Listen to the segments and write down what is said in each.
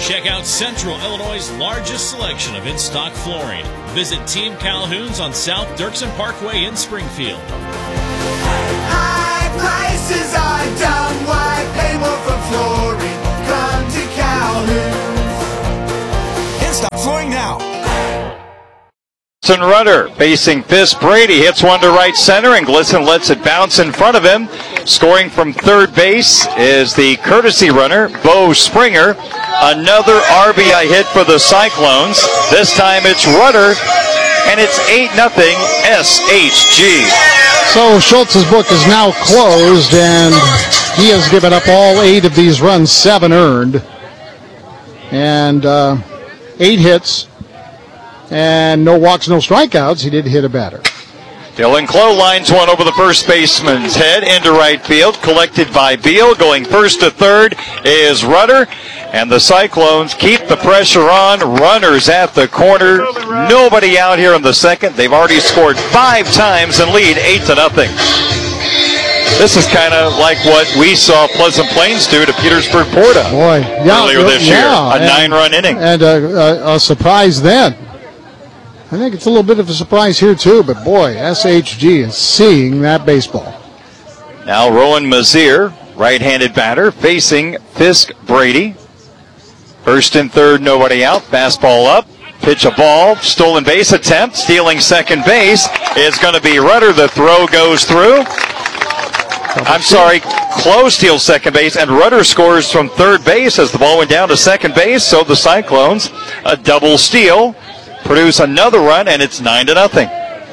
Check out Central Illinois' largest selection of in-stock flooring. Visit Team Calhoun's on South Dirksen Parkway in Springfield. High prices are dumb. Why pay more for flooring? Come to Calhoun's. In-stock flooring now. Rudder facing Fisk Brady, hits one to right center, and Glisson lets it bounce in front of him. Scoring from third base is the courtesy runner, Bo Springer. Another RBI hit for the Cyclones. This time it's Rudder, and it's 8-0 SHG. So Schultz's book is now closed, and he has given up all 8 of these runs, 7 earned, and 8 hits. And no walks, no strikeouts. He did hit a batter. Dylan Clough lines one over the first baseman's head into right field. Collected by Beal. Going first to third is Rudder. And the Cyclones keep the pressure on. Runners at the corner. Nobody out here in the second. They've already scored 5 times and lead 8-0. This is kind of like what we saw Pleasant Plains do to Petersburg Porta earlier this year. A 9-run inning. And a surprise then. I think it's a little bit of a surprise here, too, but boy, SHG is seeing that baseball. Now Rowan Mazier, right-handed batter, facing Fisk Brady. First and third, nobody out. Fastball up, pitch a ball, stolen base attempt, stealing second base is going to be Rudder. The throw goes through. I'm sorry, Clough steals second base, and Rudder scores from third base as the ball went down to second base. So the Cyclones, a double steal, produce another run, and it's 9-0.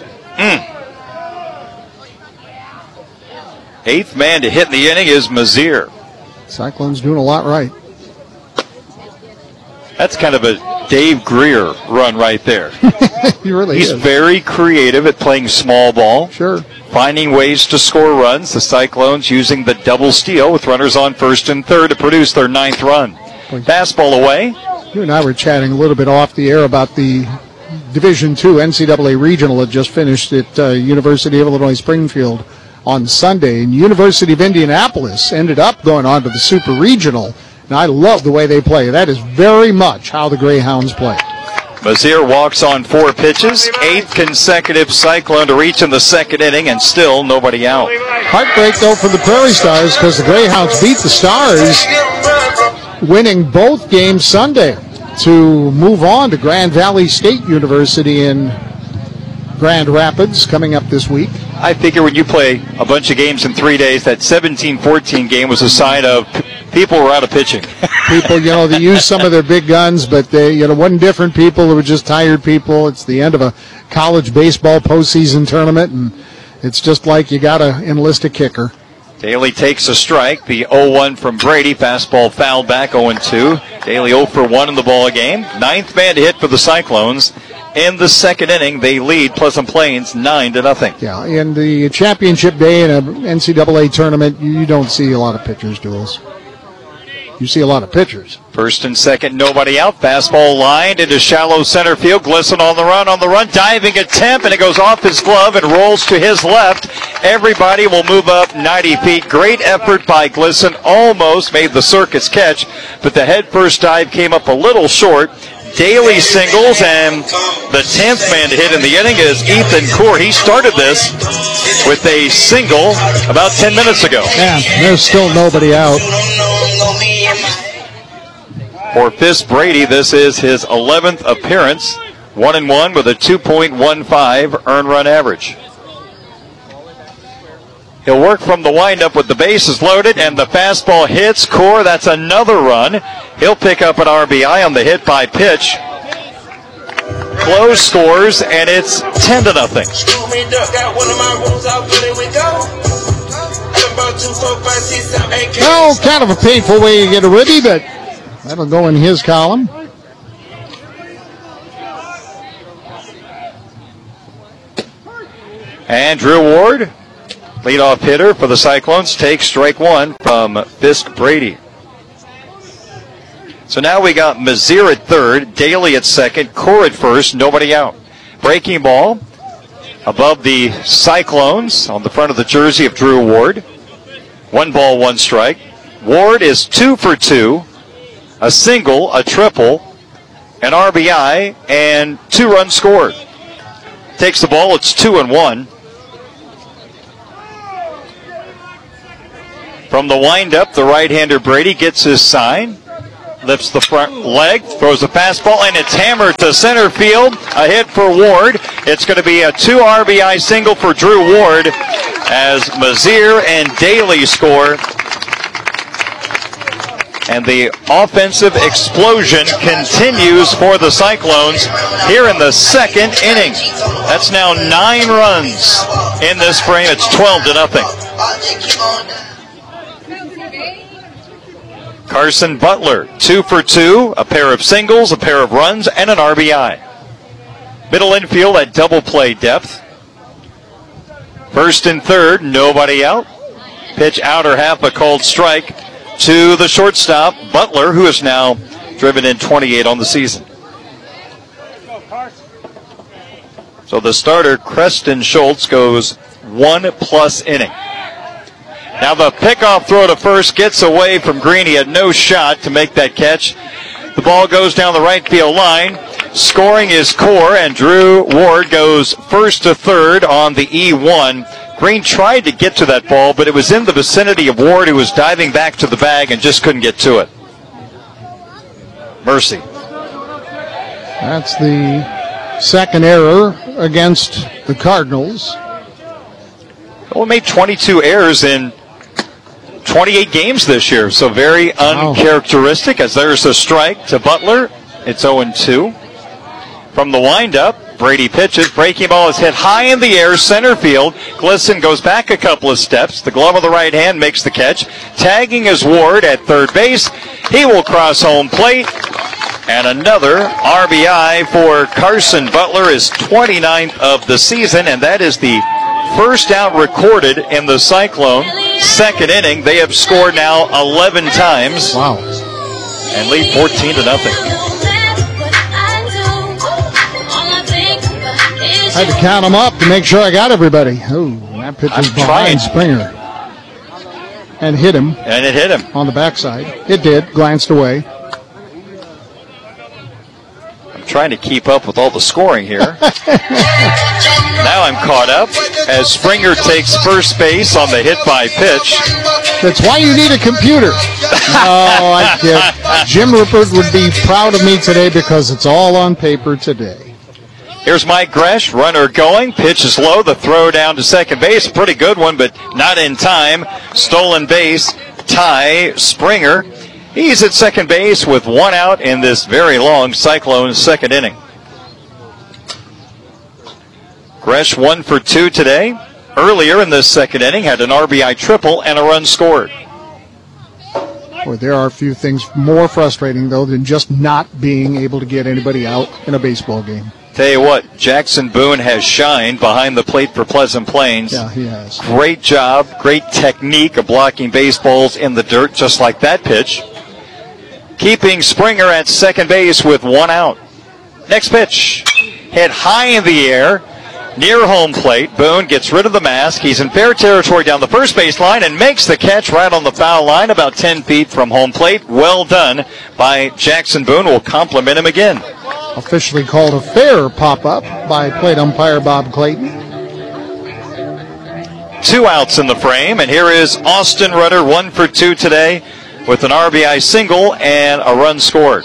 8th man to hit in the inning is Mazier. Cyclones doing a lot right. That's kind of a Dave Greer run right there. He really He's is. very creative at playing small ball. Sure. Finding ways to score runs. The Cyclones using the double steal with runners on first and third to produce their 9th run. Fastball away. You and I were chatting a little bit off the air about the Division II NCAA Regional that just finished at University of Illinois Springfield on Sunday. And University of Indianapolis ended up going on to the Super Regional. And I love the way they play. That is very much how the Greyhounds play. Mazier walks on 4 pitches. 8th consecutive Cyclone to reach in the second inning, and still nobody out. Heartbreak, though, for the Prairie Stars because the Greyhounds beat the Stars, winning both games Sunday to move on to Grand Valley State University in Grand Rapids coming up this week. I figure when you play a bunch of games in 3 days, that 17-14 game was a sign of people were out of pitching. People, they used some of their big guns, but they, wasn't different people. They were just tired people. It's the end of a college baseball postseason tournament, and it's just like you got to enlist a kicker. Daly takes a strike. The 0-1 from Brady. Fastball fouled back, 0-2. Daly 0 for 1 in the ball game. 9th man to hit for the Cyclones. In the second inning, they lead Pleasant Plains 9-0. Yeah, in the championship day in an NCAA tournament, you don't see a lot of pitchers' duels. You see a lot of pitchers. First and second, nobody out. Fastball lined into shallow center field. Glisson on the run, diving attempt, and it goes off his glove and rolls to his left. Everybody will move up 90 feet. Great effort by Glisson. Almost made the circus catch, but the head first dive came up a little short. Daly singles, and the 10th man to hit in the inning is Ethan Court. He started this with a single about 10 minutes ago. Yeah, there's still nobody out. For Fisk Brady, this is his 11th appearance. 1-1 with a 2.15 earned run average. He'll work from the windup with the bases loaded, and the fastball hits Core. That's another run. He'll pick up an RBI on the hit by pitch. Close scores, and it's 10-0. Well, kind of a painful way to get a ribby, but that'll go in his column. And Drew Ward, leadoff hitter for the Cyclones, takes strike 1 from Fisk Brady. So now we got Mazier at third, Daly at second, Core at first, nobody out. Breaking ball above the Cyclones on the front of the jersey of Drew Ward. 1 ball, 1 strike. Ward is 2 for 2. a single, a triple, an RBI, and 2 runs scored. Takes the ball, it's 2-1. From the windup, the right-hander Brady gets his sign, lifts the front leg, throws a fastball, and it's hammered to center field. A hit for Ward. It's going to be a 2 RBI single for Drew Ward as Mazier and Daly score. And the offensive explosion continues for the Cyclones here in the second inning. That's now 9 runs in this frame. It's 12-0. Carson Butler, 2 for 2, a pair of singles, a pair of runs, and an RBI. Middle infield at double play depth. First and third, nobody out. Pitch outer half, a called strike to the shortstop, Butler, who has now driven in 28 on the season. So the starter, Creston Schultz, goes 1+ inning. Now the pickoff throw to first gets away from Green. He had no shot to make that catch. The ball goes down the right field line. Scoring is Core, and Drew Ward goes first to third on the E1. Green tried to get to that ball, but it was in the vicinity of Ward, who was diving back to the bag and just couldn't get to it. Mercy. That's the second error against the Cardinals. Well, made 22 errors in 28 games this year, so very uncharacteristic, as there's a strike to Butler. It's 0-2. From the windup, Brady pitches. Breaking ball is hit high in the air, center field. Glisson goes back a couple of steps. The glove of the right hand makes the catch. Tagging is Ward at third base. He will cross home plate. And another RBI for Carson Butler, is 29th of the season, and that is the first out recorded in the Cyclone second inning. They have scored now 11 times. Wow. And lead 14-0. I had to count them up to make sure I got everybody. Oh, that pitch was behind Springer. And hit him. And it hit him. On the backside. It did. Glanced away. I'm trying to keep up with all the scoring here. Now I'm caught up as Springer takes first base on the hit by pitch. That's why you need a computer. No, I kid. Jim Rupert would be proud of me today because it's all on paper today. Here's Mike Gresh, runner going. Pitch is low. The throw down to second base. Pretty good one, but not in time. Stolen base. Ty Springer. He's at second base with 1 out in this very long Cyclone second inning. Gresh 1 for 2 today. Earlier in this second inning, had an RBI triple and a run scored. Boy, there are a few things more frustrating, though, than just not being able to get anybody out in a baseball game. Tell you what, Jackson Boone has shined behind the plate for Pleasant Plains. Yeah, he has. Great job, great technique of blocking baseballs in the dirt, just like that pitch. Keeping Springer at second base with 1 out. Next pitch, hit high in the air, near home plate. Boone gets rid of the mask. He's in fair territory down the first base line and makes the catch right on the foul line, about 10 feet from home plate. Well done by Jackson Boone. We'll compliment him again. Officially called a fair pop-up by plate umpire Bob Clayton. 2 outs in the frame, and here is Austin Rudder, 1 for 2 today with an RBI single and a run scored.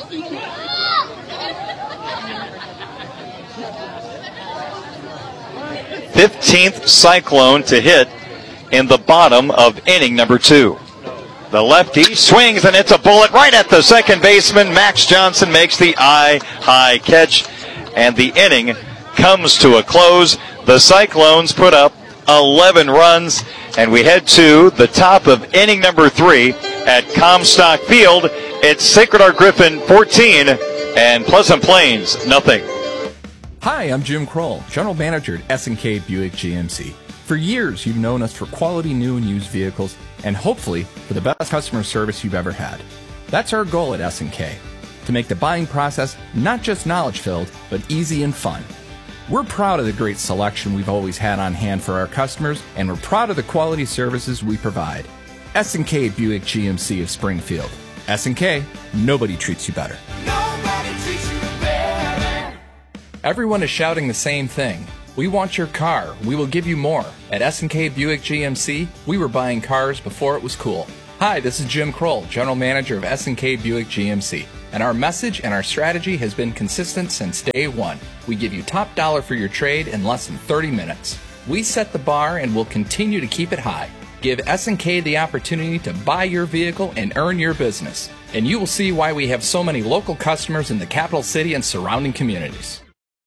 th Cyclone to hit in the bottom of inning number 2. The lefty swings, and it's a bullet right at the second baseman. Max Johnson makes the eye-high catch, and the inning comes to a close. The Cyclones put up 11 runs, and we head to the top of inning number 3 at Comstock Field. It's Sacred Heart Griffin 14 and Pleasant Plains nothing. Hi, I'm Jim Kroll, General Manager at S&K Buick GMC. For years, you've known us for quality new and used vehicles, and hopefully for the best customer service you've ever had. That's our goal at S&K, to make the buying process not just knowledge-filled, but easy and fun. We're proud of the great selection we've always had on hand for our customers, and we're proud of the quality services we provide. S&K Buick GMC of Springfield. S&K, nobody treats you better. Nobody treats you better. Everyone is shouting the same thing. We want your car. We will give you more. At S&K Buick GMC, we were buying cars before it was cool. Hi, this is Jim Kroll, General Manager of S&K Buick GMC. And our message and our strategy has been consistent since day one. We give you top dollar for your trade in less than 30 minutes. We set the bar and will continue to keep it high. Give S&K the opportunity to buy your vehicle and earn your business. And you will see why we have so many local customers in the capital city and surrounding communities.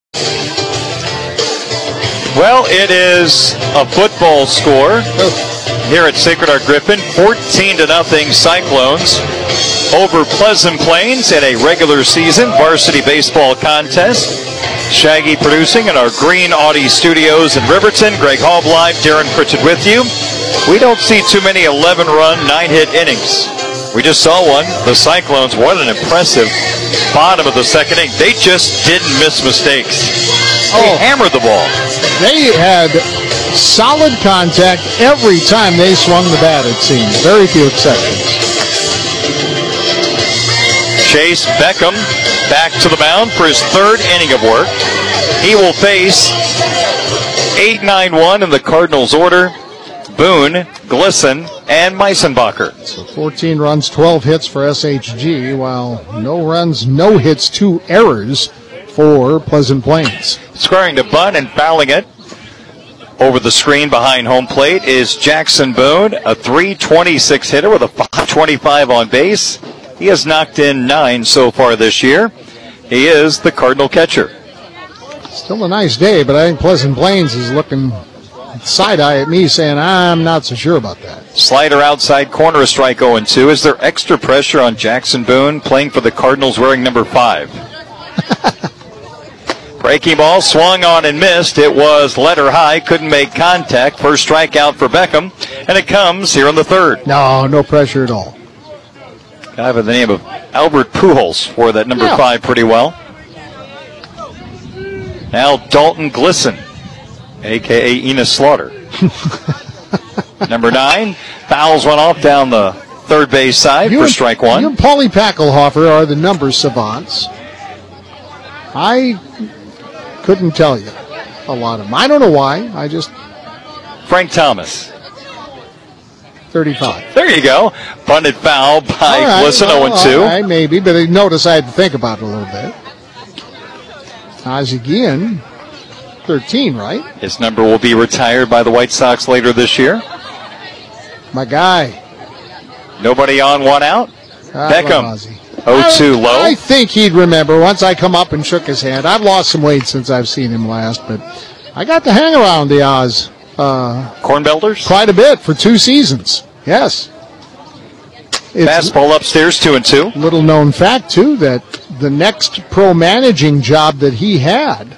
Well, it is a football score here at Sacred Heart Griffin. 14-0 Cyclones over Pleasant Plains in a regular season varsity baseball contest. Shaggy producing in our Green Audi studios in Riverton. Greg Hall live, Darren Pritchett with you. We don't see too many 11-run, 9-hit innings. We just saw one. The Cyclones, what an impressive bottom of the second inning. They just didn't miss mistakes. They hammered the ball. They had solid contact every time they swung the bat, it seems. Very few exceptions. Chase Beckham back to the mound for his third inning of work. He will face 8-9-1 in the Cardinals' order. Boone, Glisson, and Meisenbacher. So 14 runs, 12 hits for SHG, while no runs, no hits, 2 errors for Pleasant Plains. Squaring to bunt and fouling it over the screen behind home plate is Jackson Boone, a .326 hitter with a .525 on base. He has knocked in 9 so far this year. He is the Cardinal catcher. Still a nice day, but I think Pleasant Plains is looking side-eye at me saying, I'm not so sure about that. Slider outside corner, a strike 0-2. Is there extra pressure on Jackson Boone playing for the Cardinals wearing number 5? Breaking ball swung on and missed. It was letter high, couldn't make contact. First strikeout for Beckham, and it comes here in the third. No pressure at all. Guy by the name of Albert Pujols wore that number 5 pretty well. Now Dalton Glisson, a.k.a. Enos Slaughter. Number 9, fouls one off down the third base side for strike 1. You and Paulie Packelhofer are the number savants. I couldn't tell you a lot of them. I don't know why. Frank Thomas. 35. There you go. Bunted foul by Glisson, 0-2. All right, maybe, but notice I had to think about it a little bit. Ozzie Guillen, 13, right? His number will be retired by the White Sox later this year. My guy. Nobody on, one out. Beckham, 0-2 low. I think he'd remember once I come up and shook his hand. I've lost some weight since I've seen him last, but I got to hang around the Oz. Cornbelders? Quite a bit for 2 seasons. Yes. Fastball upstairs, 2-2. Little known fact, too, that the next pro managing job that he had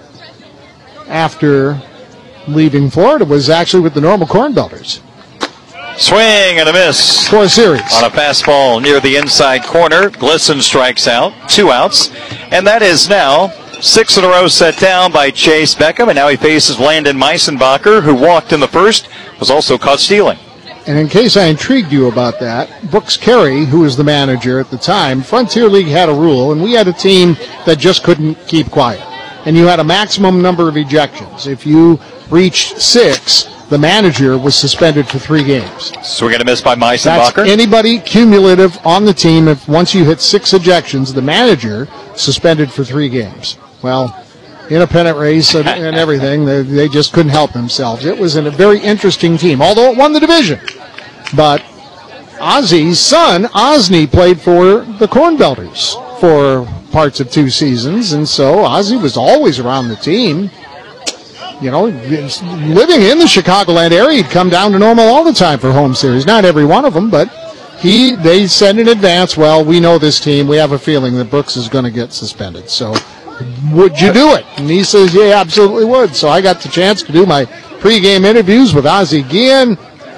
after leaving Florida was actually with the Normal Cornbelders. Swing and a miss. For a series. On a fastball near the inside corner. Glisson strikes out. 2 outs. And that is now 6 in a row set down by Chase Beckham. And now he faces Landon Meisenbacher, who walked in the first, was also caught stealing. And in case I intrigued you about that, Brooks Carey, who was the manager at the time, Frontier League had a rule, and we had a team that just couldn't keep quiet. And you had a maximum number of ejections. If you reached 6, the manager was suspended for 3 games. So we're going to miss by Meisenbacher? That's anybody cumulative on the team. If once you hit 6 ejections, the manager suspended for 3 games. Well, in a pennant race and everything, they just couldn't help themselves. It was a very interesting team, although it won the division. But Ozzie's son, Osney, played for the Cornbelders for parts of 2 seasons, and so Ozzie was always around the team. You know, living in the Chicagoland area, he'd come down to Normal all the time for home series. Not every one of them, but they said in advance, well, we know this team. We have a feeling that Brooks is going to get suspended. So would you do it? And he says, yeah, absolutely would. So I got the chance to do my pregame interviews with Ozzie Guillen.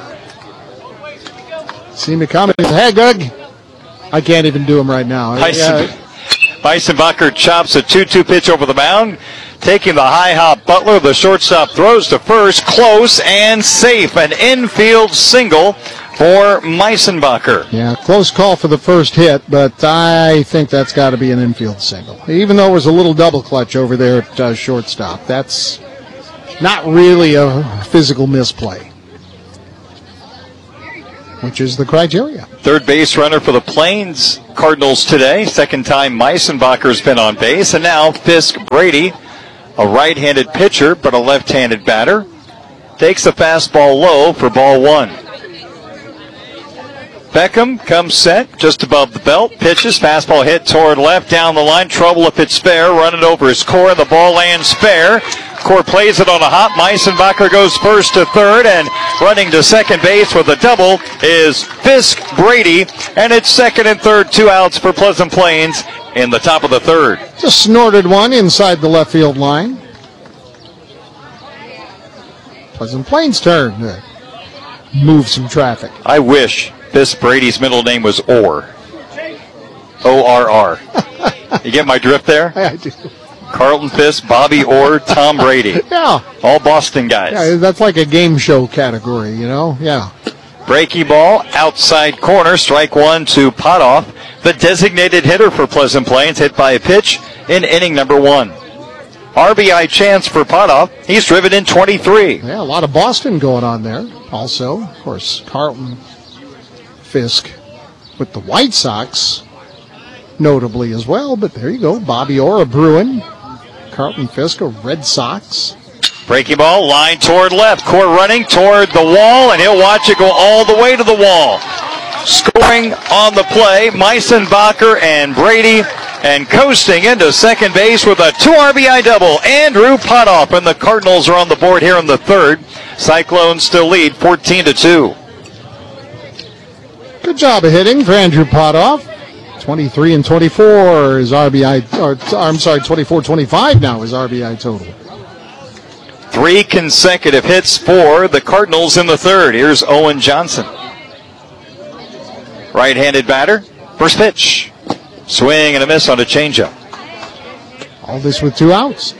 See me coming. Hey, Greg. I can't even do them right now. Meisenbacher chops a 2-2 pitch over the mound. Taking the high hop, Butler, the shortstop, throws to first, close and safe. An infield single for Meisenbacher. Yeah, close call for the first hit, but I think that's got to be an infield single. Even though it was a little double clutch over there at shortstop, that's not really a physical misplay, which is the criteria. Third base runner for the Plains Cardinals today. Second time Meisenbacher's been on base. And now Fisk Brady, a right-handed pitcher but a left-handed batter, takes a fastball low for ball one. Beckham comes set just above the belt, pitches, fastball hit toward left down the line. Trouble if it's fair, running over his core, and the ball lands fair. Core plays it on a hop. Meisenbacher goes first to third, and running to second base with a double is Fisk Brady, and it's second and third, 2 outs for Pleasant Plains in the top of the third. Just snorted one inside the left field line. Pleasant Plains' turn to move some traffic. I wish Fisk Brady's middle name was Orr. O-R-R. You get my drift there? I do. Carlton Fisk, Bobby Orr, Tom Brady. Yeah. All Boston guys. Yeah, that's like a game show category, you know? Yeah. Breaky ball, outside corner, strike one to Potoff, the designated hitter for Pleasant Plains, hit by a pitch in inning number one. RBI chance for Potoff. He's driven in 23. Yeah, a lot of Boston going on there also. Of course, Carlton Fisk with the White Sox notably as well, but there you go. Bobby Orr, a Bruin. Carlton Fisk, a Red Sox. Breaking ball, line toward left. Core running toward the wall, and he'll watch it go all the way to the wall. Scoring on the play, Meisenbacher and Brady, and coasting into second base with a 2 RBI double, Andrew Potoff, and the Cardinals are on the board here in the third. Cyclones still lead 14-2. Good job of hitting for Andrew Potoff. 23 and 24 is RBI, or I'm sorry, 24-25 now is RBI total. 3 consecutive hits for the Cardinals in the third. Here's Owen Johnson. Right-handed batter. First pitch. Swing and a miss on a changeup. All this with 2 outs.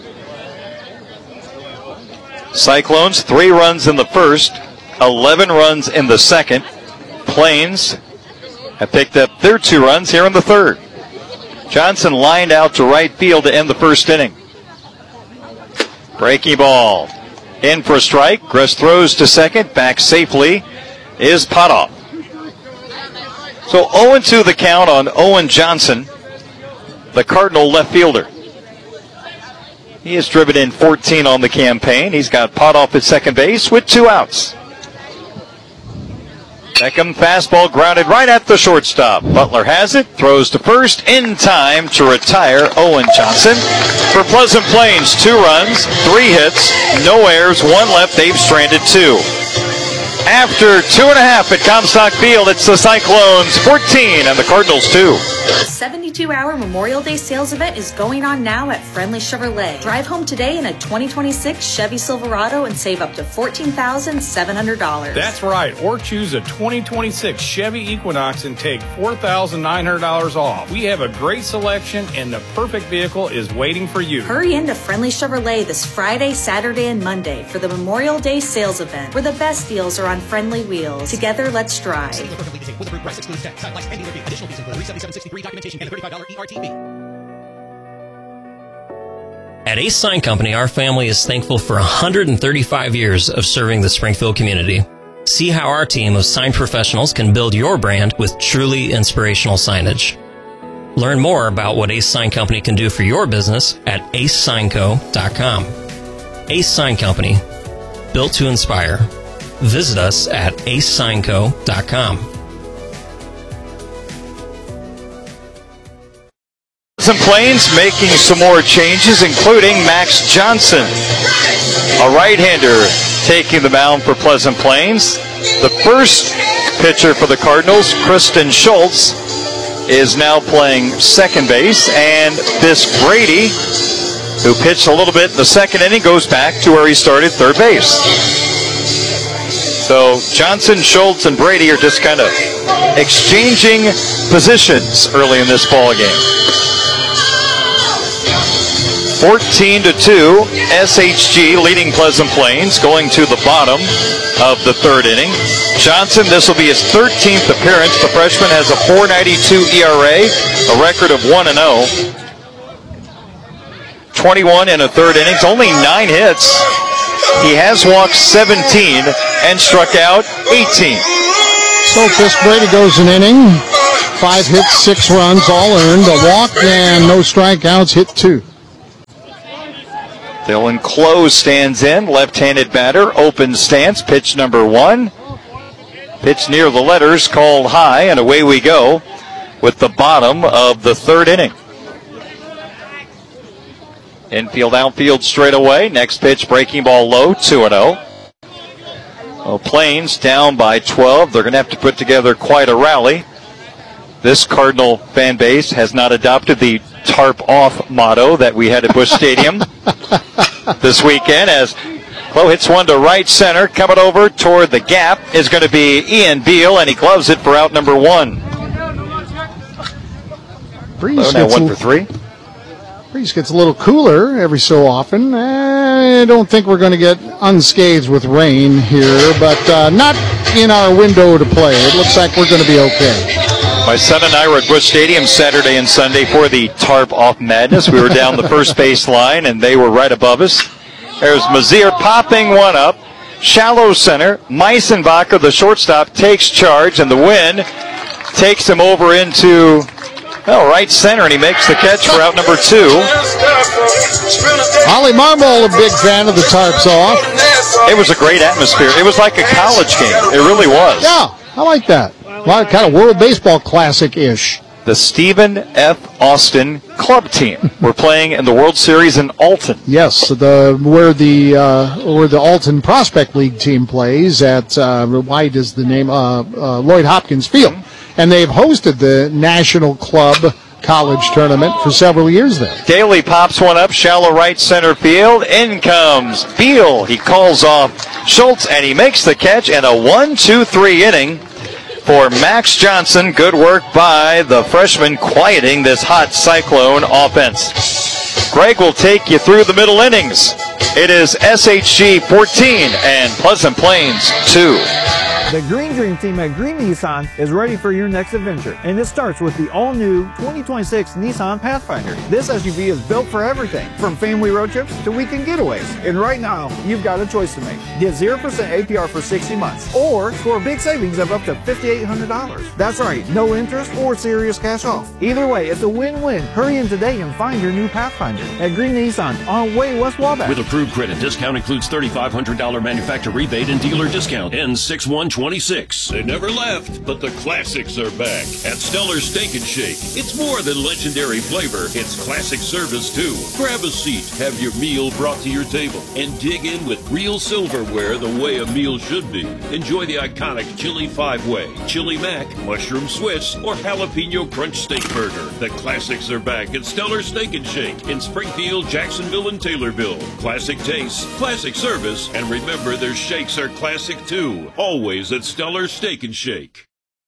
Cyclones, 3 runs in the first, 11 runs in the second. Plains have picked up their 2 runs here in the third. Johnson lined out to right field to end the first inning. Breaking ball. In for a strike. Gress throws to second. Back safely is Potoff. So 0-2 the count on Owen Johnson, the Cardinal left fielder. He has driven in 14 on the campaign. He's got Potoff at second base with 2 outs. Beckham fastball grounded right at the shortstop. Butler has it, throws to first in time to retire Owen Johnson. For Pleasant Plains, 2 runs, 3 hits, no errors, 1 left. They've stranded 2. After 2.5 at Comstock Field, it's the Cyclones 14 and the Cardinals 2. The 72-hour Memorial Day sales event is going on now at Friendly Chevrolet. Drive home today in a 2026 Chevy Silverado and save up to $14,700. That's right, or choose a 2026 Chevy Equinox and take $4,900 off. We have a great selection and the perfect vehicle is waiting for you. Hurry into Friendly Chevrolet this Friday, Saturday, and Monday for the Memorial Day sales event, where the best deals are on friendly wheels. Together, let's drive. At Ace Sign Company, our family is thankful for 135 years of serving the Springfield community. See how our team of sign professionals can build your brand with truly inspirational signage. Learn more about what Ace Sign Company can do for your business at acesignco.com. Ace Sign Company, built to inspire. Visit us at acesignco.com. Pleasant Plains making some more changes, including Max Johnson, a right-hander taking the mound for Pleasant Plains. The first pitcher for the Cardinals, Kristen Schultz, is now playing second base, and Fisk Brady, who pitched a little bit in the second inning, goes back to where he started, third base. So Johnson, Schultz, and Brady are just kind of exchanging positions early in this ball game. 14-2, SHG leading Pleasant Plains, going to the bottom of the third inning. Johnson, this will be his 13th appearance. The freshman has a .492 ERA, a record of 1-0. 21 in a third innings, only 9 hits. He has walked 17 and struck out 18. So Fisk Brady goes an inning. 5 hits, 6 runs, all earned. A walk and no strikeouts, hit 2. Dylan Close stands in, left-handed batter, open stance, pitch number 1. Pitch near the letters, called high, and away we go with the bottom of the third inning. Infield, outfield straight away. Next pitch, breaking ball low, 2-0. Well, Plains down by 12. They're going to have to put together quite a rally. This Cardinal fan base has not adopted the tarp off motto that we had at Busch Stadium this weekend, as Clough hits one to right center. Coming over toward the gap is going to be Ian Beal, and he gloves it for out number 1. Breeze now 1 for 3. Breeze gets a little cooler every so often. I don't think we're going to get unscathed with rain here, but not in our window to play. It looks like we're going to be okay. My son and I were at Busch Stadium Saturday and Sunday for the tarp off madness. We were down the first base line, and they were right above us. There's Mazier popping one up. Shallow center. Meisenbacher, the shortstop, takes charge, and the wind takes him over into right center, and he makes the catch for out number 2. Ollie Marmol, a big fan of the tarps off. It was a great atmosphere. It was like a college game. It really was. Yeah, I like that. Kind of World Baseball Classic-ish. The Stephen F. Austin club team were playing in the World Series in Alton. Yes, where the Alton Prospect League team plays at why does the name Lloyd Hopkins Field, and they've hosted the National Club College Tournament for several years there. Daly pops one up, shallow right center field. In comes Beal. He calls off Schultz, and he makes the catch, and a 1-2-3 inning for Max Johnson. Good work by the freshman, quieting this hot Cyclone offense. Greg will take you through the middle innings. It is SHG 14 and Pleasant Plains 2. The Green Dream team at Green Nissan is ready for your next adventure, and it starts with the all-new 2026 Nissan Pathfinder. This SUV is built for everything, from family road trips to weekend getaways. And right now, you've got a choice to make. Get 0% APR for 60 months, or score big savings of up to $5,800. That's right, no interest or serious cash off. Either way, it's a win-win. Hurry in today and find your new Pathfinder at Green Nissan on Way West Wabash. With approved credit, discount includes $3,500 manufacturer rebate and dealer discount. Ends 6/1/26. They never left, but the classics are back at Stellar Steak and Shake. It's more than legendary flavor, it's classic service too. Grab a seat, have your meal brought to your table, and dig in with real silverware the way a meal should be. Enjoy the iconic Chili 5-Way, Chili Mac, Mushroom Swiss, or Jalapeno Crunch Steak Burger. The classics are back at Stellar Steak and Shake in Springfield, Jacksonville, and Taylorville. Classic taste, classic service, and remember their shakes are classic too. Always at Stellar Steak and Shake.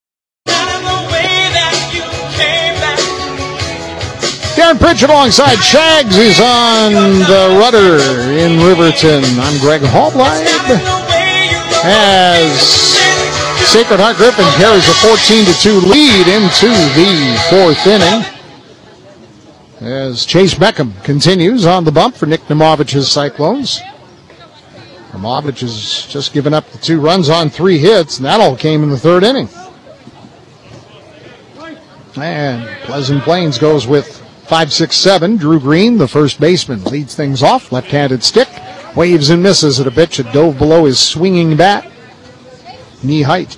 Darren Pritchett alongside Shags is on the rudder in Riverton. I'm Greg Hallblide. As Sacred Heart Griffin carries a 14-2 lead into the 4th inning. As Chase Beckham continues on the bump for Nick Nemovich's Cyclones. Nemovich has just given up the 2 runs on 3 hits, and that all came in the 3rd inning. And Pleasant Plains goes with 5-6-7. Drew Green, the first baseman, leads things off. Left-handed stick, waves and misses at a pitch that dove below his swinging bat. Knee height.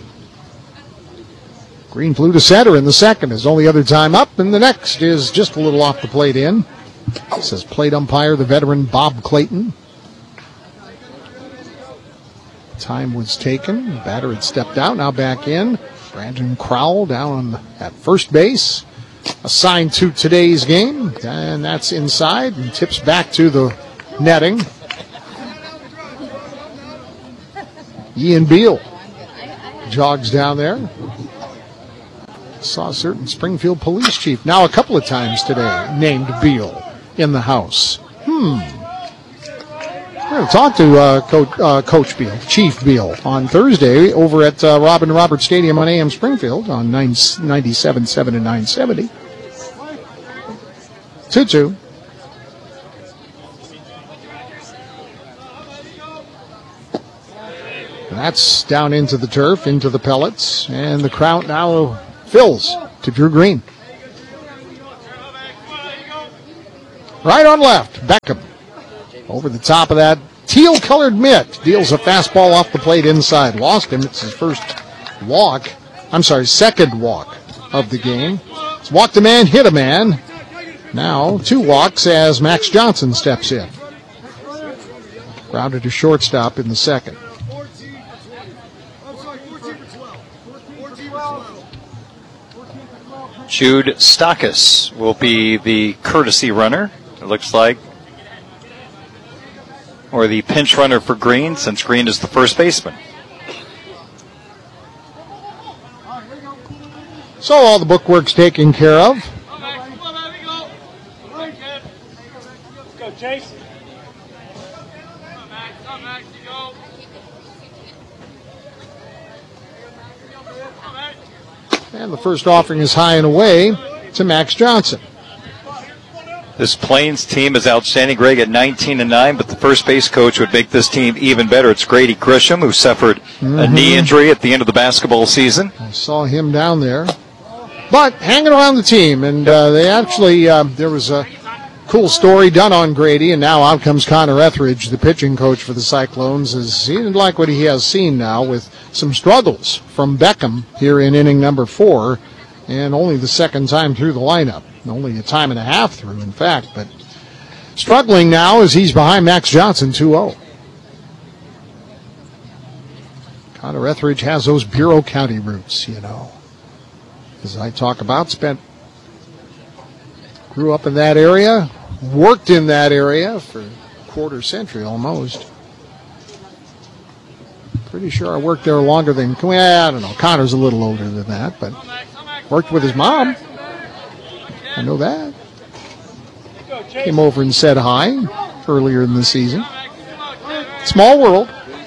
Green flew to center in the 2nd. His only other time up, and the next is just a little off the plate in. Says plate umpire, the veteran Bob Clayton. Time was taken. The batter had stepped out, now back in. Brandon Crowell down at first base. Assigned to today's game, and that's inside and tips back to the netting. Ian Beal jogs down there. Saw a certain Springfield police chief now a couple of times today named Beal in the house. We're going to talk to Coach Beal, Chief Beal, on Thursday over at Robin Roberts Stadium on AM Springfield on 97.7 and 970. 2-2. That's down into the turf, into the pellets, and the crowd now fills to Drew Green. Right on left, Beckham. Over the top of that teal-colored mitt, deals a fastball off the plate inside. Lost him. It's his second walk of the game. It's walked a man, hit a man. Now 2 walks as Max Johnson steps in. Grounded to shortstop in the second. Jude Stockus will be the courtesy runner, it looks like. Or the pinch runner for Green, since Green is the first baseman. So all the bookwork's taken care of. Let's go, Chase. Come back, go. And the first offering is high and away to Max Johnson. This Plains team is outstanding, Greg, at 19-9, but the first base coach would make this team even better. It's Grady Grisham, who suffered a knee injury at the end of the basketball season. I saw him down there. But hanging around the team, and they actually, there was a cool story done on Grady, and now out comes Connor Etheridge, the pitching coach for the Cyclones, as he didn't like what he has seen now with some struggles from Beckham here in inning number 4, and only the second time through the lineup. Only a time and a half through, in fact, but struggling now as he's behind Max Johnson 2-0. Connor Etheridge has those Bureau County roots, you know. As I talk about, grew up in that area, worked in that area for a quarter century almost. Pretty sure I worked there longer than, well, I don't know, Connor's a little older than that, but worked with his mom. I know that. Came over and said hi earlier in the season. Small world.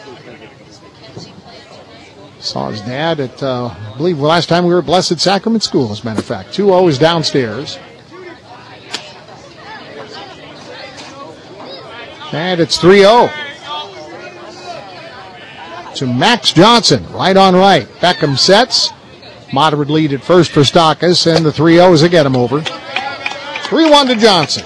Saw his dad at, I believe, the last time we were at Blessed Sacrament School, as a matter of fact. 2-0 is downstairs. And it's 3-0. To Max Johnson, right on right. Beckham sets. Moderate lead at first for Stockus, and the 3-0 is to get him over. 3-1 to Johnson.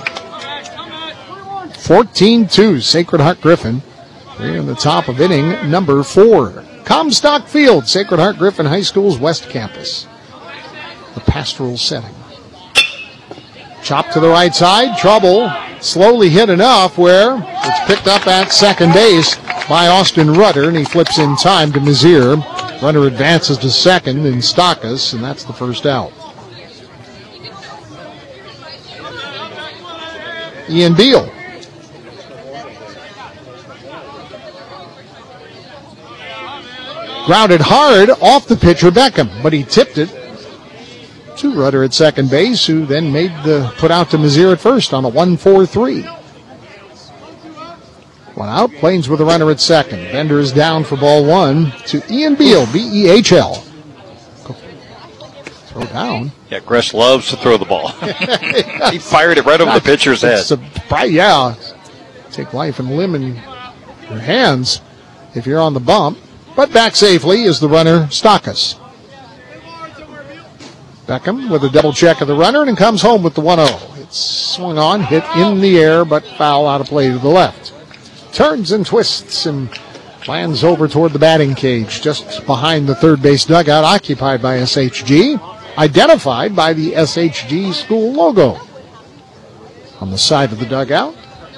14-2, Sacred Heart Griffin. We're in the top of inning number 4. Comstock Field, Sacred Heart Griffin High School's West Campus. The pastoral setting. Chop to the right side, trouble. Slowly hit enough where it's picked up at second base by Austin Rudder, and he flips in time to Mazier. Runner advances to second in Stockus, and that's the first out. Ian Beal. Grounded hard off the pitcher Beckham, but he tipped it to Rudder at second base, who then made the put out to Mazier at first on a 1-4-3. One out, Plains with a runner at second. Bender is down for ball 1 to Ian Beal, B-E-H-L. Throw down. Yeah, Gresh loves to throw the ball. He fired it right over the pitcher's head. Yeah, take life and limb in your hands if you're on the bump. But back safely is the runner, Stockus. Beckham with a double check of the runner and comes home with the 1-0. It's swung on, hit in the air, but foul out of play to the left. Turns and twists and lands over toward the batting cage, just behind the third base dugout, occupied by SHG, identified by the SHG school logo on the side of the dugout.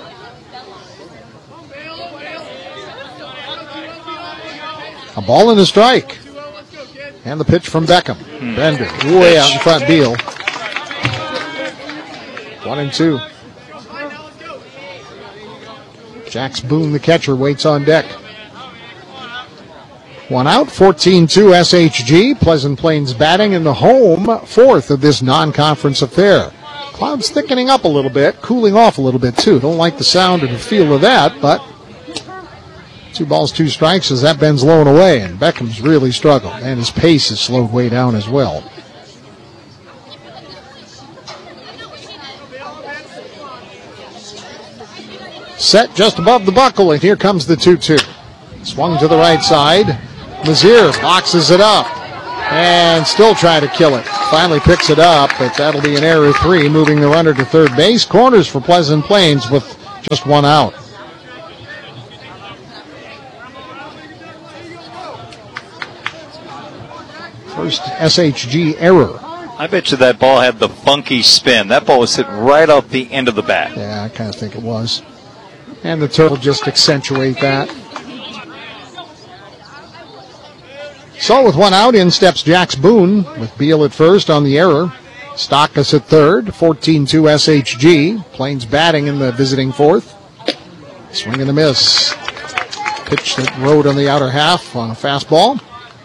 A ball and a strike. And the pitch from Beckham. Bender, way out in front, Beal. 1-2. Jax Boone, the catcher, waits on deck. One out, 14-2 SHG. Pleasant Plains batting in the home fourth of this non-conference affair. Clouds thickening up a little bit, cooling off a little bit too. Don't like the sound or the feel of that, but 2 balls, 2 strikes as that Ben's low and away, and Beckham's really struggled, and his pace has slowed way down as well. Set just above the buckle, and here comes the 2-2. Swung to the right side. Mazier boxes it up and still trying to kill it. Finally picks it up, but that'll be an error 3, moving the runner to third base. Corners for Pleasant Plains with just 1 out. First SHG error. I bet you that ball had the funky spin. That ball was hit right off the end of the bat. Yeah, I kind of think it was. And the turtle just accentuate that. So with 1 out, in steps Jax Boone with Beal at first on the error. Stockus at third, 14-2 SHG. Plains batting in the visiting fourth. Swing and a miss. Pitch that rode on the outer half on a fastball.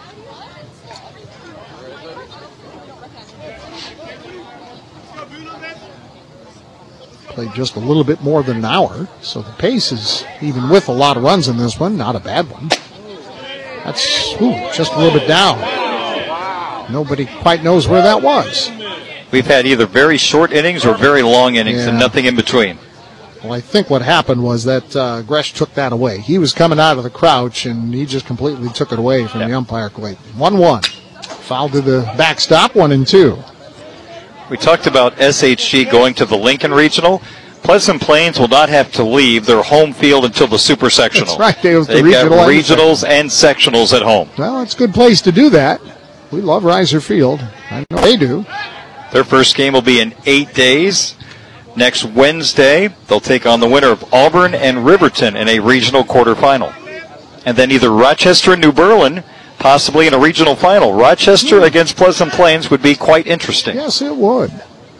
Played just a little bit more than an hour, so the pace is, even with a lot of runs in this one, not a bad one. That's just a little bit down. Nobody quite knows where that was. We've had either very short innings or very long innings and nothing in between. Well, I think what happened was that Gresh took that away. He was coming out of the crouch, and he just completely took it away from the umpire. 1-1. Foul to the backstop, 1-2. We talked about SHG going to the Lincoln Regional. Pleasant Plains will not have to leave their home field until the Super Sectional. That's right. They've got regionals and sectionals at home. Well, it's a good place to do that. We love Reiser Field. I know they do. Their first game will be in 8 days. Next Wednesday, they'll take on the winner of Auburn and Riverton in a regional quarterfinal. And then either Rochester and New Berlin, possibly in a regional final. Rochester against Pleasant Plains would be quite interesting. Yes, it would.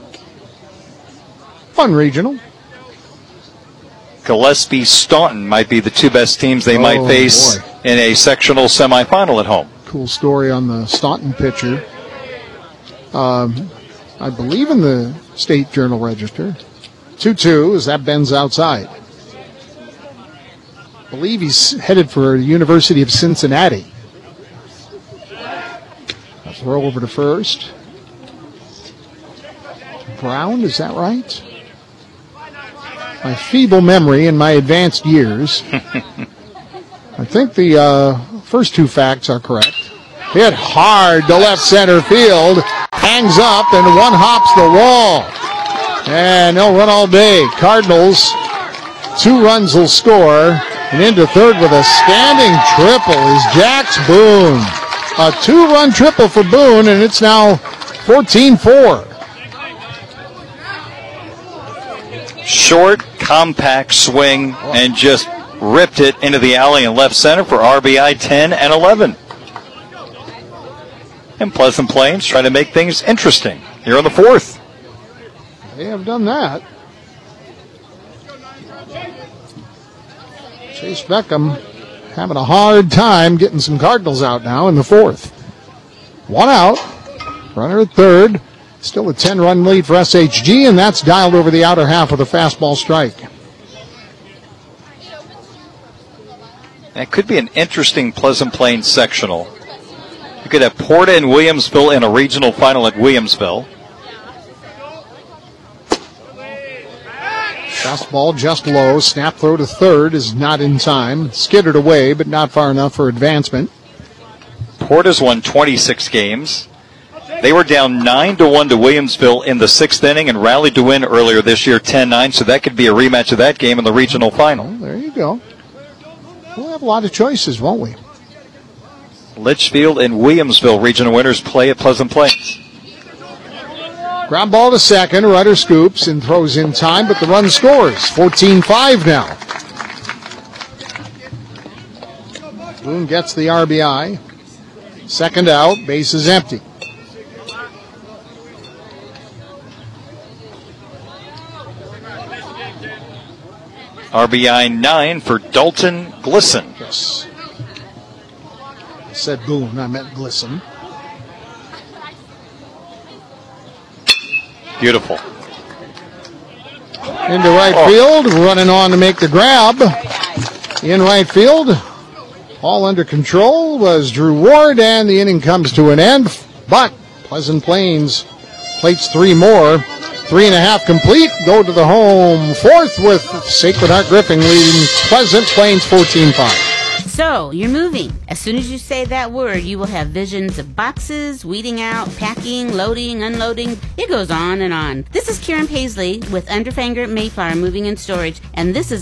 Fun regional. Gillespie Staunton might be the 2 best teams they might face in a sectional semifinal at home. Cool story on the Staunton pitcher. I believe in the State Journal Register. 2-2 as that bends outside. I believe he's headed for the University of Cincinnati. A throw over to first. Brown, is that right? My feeble memory and my advanced years. I think the first 2 facts are correct. Hit hard to left center field. Hangs up and 1 hops the wall. And they'll run all day. Cardinals, 2 runs will score. And into third with a standing triple is Jax Boone. A 2-run triple for Boone, and it's now 14-4. Short, compact swing, and just ripped it into the alley in left center for RBI 10 and 11. And Pleasant Plains trying to make things interesting here on the 4th. They have done that. Chase Beckham having a hard time getting some Cardinals out now in the 4th. 1 out. Runner at third. Still a 10-run lead for SHG, and that's dialed over the outer half of the fastball strike. That could be an interesting Pleasant Plains sectional. You could have Porta and Williamsville in a regional final at Williamsville. Fastball just low. Snap throw to third is not in time. Skittered away, but not far enough for advancement. Porta's won 26 games. They were down 9-1 to Williamsville in the 6th inning and rallied to win earlier this year 10-9, so that could be a rematch of that game in the regional final. Well, there you go. We'll have a lot of choices, won't we? Litchfield and Williamsville regional winners play at Pleasant Plains. Ground ball to second. Rutter scoops and throws in time, but the run scores. 14-5 now. Boone gets the RBI. Second out. Base is empty. RBI 9 for Dalton Glisson. Yes. I said Boone, I meant Glisson. Beautiful. into right field, running on to make the grab. In right field, all under control was Drew Ward, and the inning comes to an end. But Pleasant Plains plates 3 more. 3.5 complete. Go to the home fourth with Sacred Heart Griffin leading Pleasant Plains 14-5. So, you're moving. As soon as you say that word, you will have visions of boxes, weeding out, packing, loading, unloading. It goes on and on. This is Karen Paisley with Underfanger Mayflower Moving and Storage, and this is